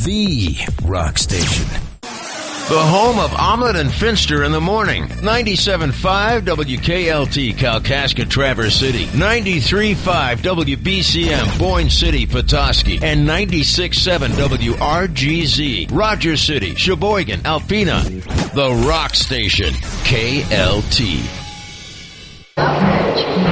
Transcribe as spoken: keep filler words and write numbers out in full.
the rock station. The home of Omelet and Finster in the morning. ninety-seven point five W K L T, Kalkaska, Traverse City. ninety-three point five W B C M, Boyne City, Petoskey. And ninety-six point seven W R G Z, Rogers City, Sheboygan, Alpena. The rock station, K L T.